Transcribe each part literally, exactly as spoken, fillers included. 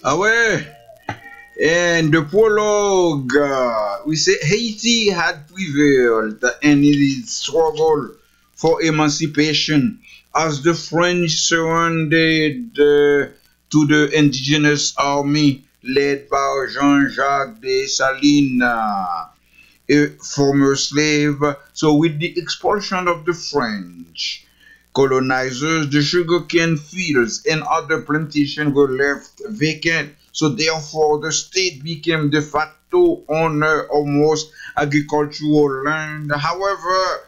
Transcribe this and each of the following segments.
Ah ouais, and the prologue, uh, we say Haiti had prevailed in its struggle for emancipation as the French surrendered uh, to the indigenous army led by Jean-Jacques Dessalines, uh, a former slave. So, with the expulsion of the French colonizers, the sugarcane fields and other plantations were left vacant. So, therefore, the state became de facto owner of most agricultural land. However,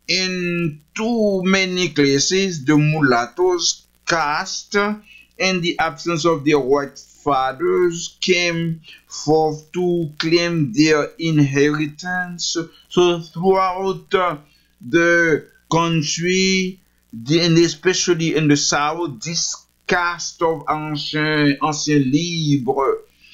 in too many cases, the mulattoes caste and the absence of their white fathers came forth to claim their inheritance. So throughout uh, the country, the- and especially in the south, this caste of ancien, ancien libre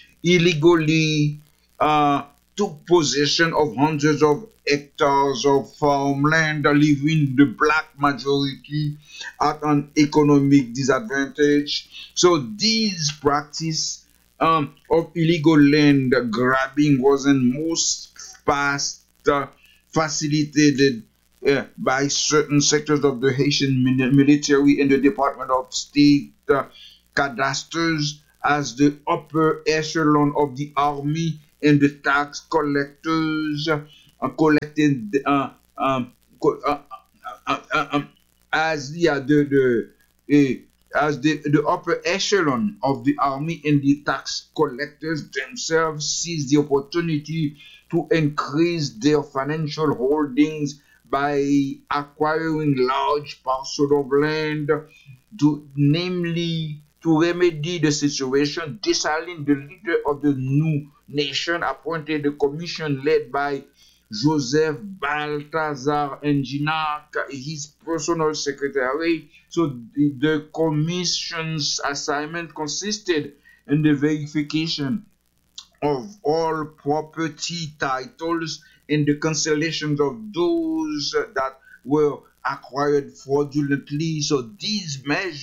illegally uh, took possession of hundreds of hectares of farmland, leaving the black majority at an economic disadvantage. So, this practice um, of illegal land grabbing was in most past uh, facilitated uh, by certain sectors of the Haitian military and the Department of State uh, cadasters as the upper echelon of the army and the tax collectors uh, collected uh, um, co- uh, uh, uh, um, as yeah, the the eh, as the, the upper echelon of the army and the tax collectors themselves seized the opportunity to increase their financial holdings by acquiring large parcels of land, to namely to remedy the situation. Dessalines, the leader of the new nation, appointed a commission led by Joseph Balthazar and Ginac, his personal secretary. So the, the commission's assignment consisted in the verification of all property titles and the cancellations of those that were acquired fraudulently. So these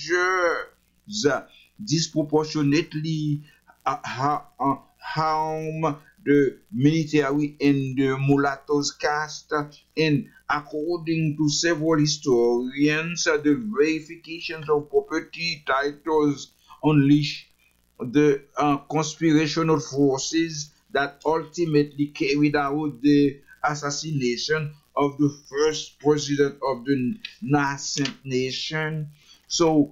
measures uh, disproportionately uh, ha- uh, harm the military and the mulattoes caste. And according to several historians, uh, the verifications of property titles unleash the uh, conspirational forces that ultimately carried out the assassination of the first president of the nascent nation. So,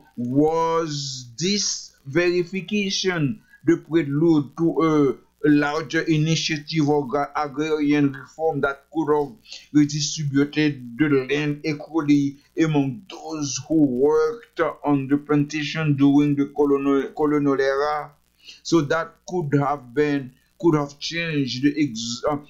was this verification the prelude to a, a larger initiative of agrarian reform that could have redistributed the land equally among those who worked on the plantation during the colonial, colonial era? So that could have been could have changed the ex, uh,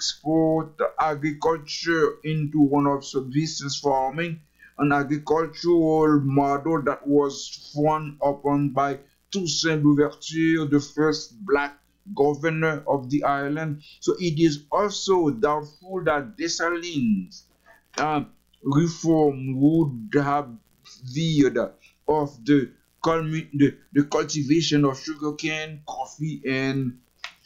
export agriculture into one of subsistence farming, an agricultural model that was frowned upon by Toussaint Louverture, the first black governor of the island. So it is also doubtful that Dessalines uh, reform would have veered off the, the, the cultivation of sugarcane, coffee, and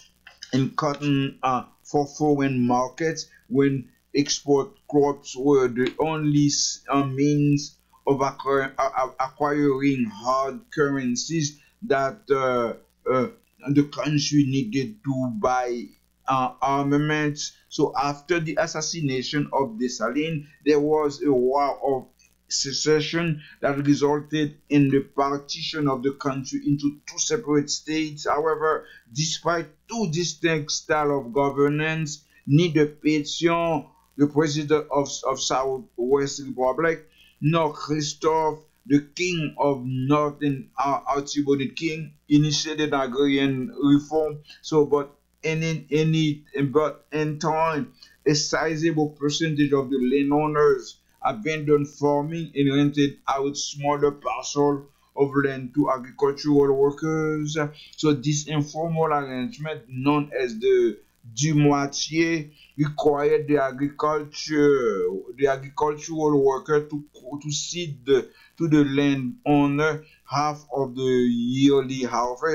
and cotton uh, for foreign markets when export crops were the only uh, means of acquir- uh, acquiring hard currencies that uh, uh, the country needed to buy uh, armaments. So after the assassination of Dessalines, there was a war of secession that resulted in the partition of the country into two separate states. However, despite two distinct styles of governance, neither Pétion, the president of, of Southwest Republic, nor Christophe, the king of Northern uh, Artibonite King, initiated agrarian reform. So, but in, in, in it, but in time, a sizable percentage of the landowners abandoned farming and rented out smaller parcels of land to agricultural workers. So this informal arrangement, known as the du moitié, required the agriculture, the agricultural worker to to cede the, to the landowner half of the yearly harvest.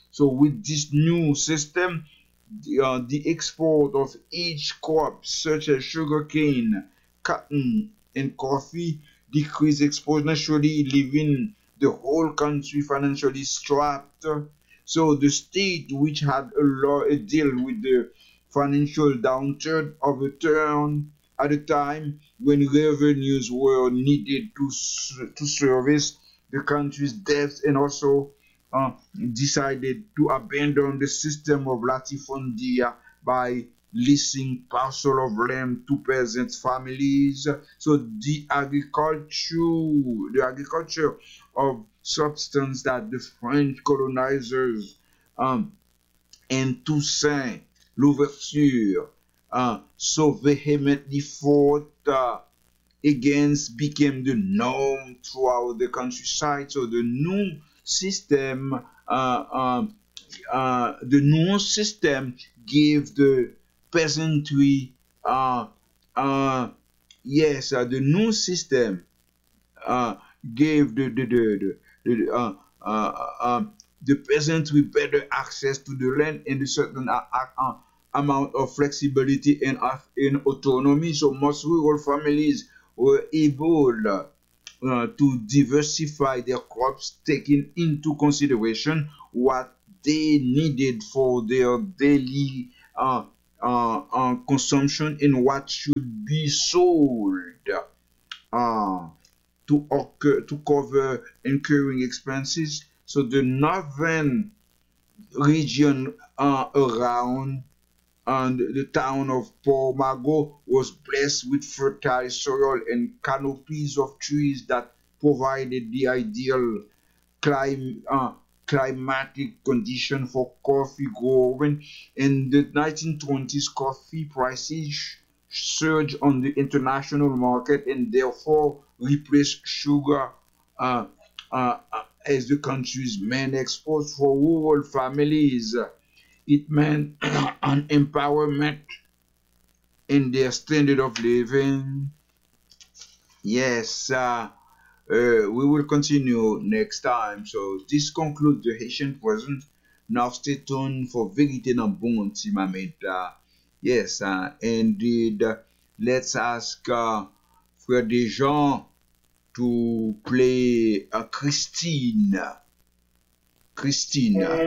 So with this new system, the, uh, the export of each crop such as sugarcane, cotton, and coffee decreased exponentially, leaving the whole country financially strapped. So the state, which had a law a deal with the financial downturn, overturned at a time when revenues were needed to to service the country's debts, and also uh, decided to abandon the system of latifundia by leasing parcel of land to peasant families. So the agriculture, the agriculture of substance that the French colonizers um, and Toussaint Louverture uh, so vehemently fought uh, against became the norm throughout the countryside. So the new system, uh, um, uh, the new system gave the peasantry, uh, uh, yes, uh, the new system uh, gave the the the, the, the uh, uh, uh, the peasantry better access to the land and a certain uh, uh, amount of flexibility and uh, in autonomy. So most rural families were able uh, uh, to diversify their crops, taking into consideration what they needed for their daily uh, uh, uh, consumption and what should be sold uh, to occur, to cover incurring expenses. So the northern region uh, around and the town of Pormago was blessed with fertile soil and canopies of trees that provided the ideal clim- uh, climatic condition for coffee growing. In the nineteen twenties, coffee prices surged on the international market and therefore replaced sugar uh, uh, uh, as the country's main export. For rural families. It meant an empowerment in their standard of living. Yes, uh, uh, we will continue next time. So this concludes the Haitian present. Now stay tuned for Vérité dans Bon Timameda. Yes, uh, indeed. Let's ask uh, Frère Desjans to play uh, Christine. Christine.